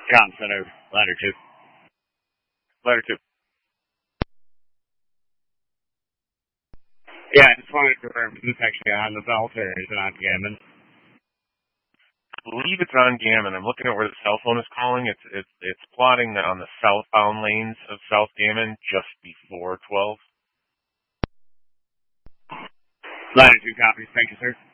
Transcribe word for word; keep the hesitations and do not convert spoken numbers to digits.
Com Center, ladder two. Ladder two. Yeah, I just wanted to confirm, is this actually on the belt or is it on Gammon? I believe it's on Gammon. I'm looking at where the cell phone is calling. It's it's it's plotting on the southbound lanes of South Gammon just before twelve. Ladder two copies. Thank you, sir.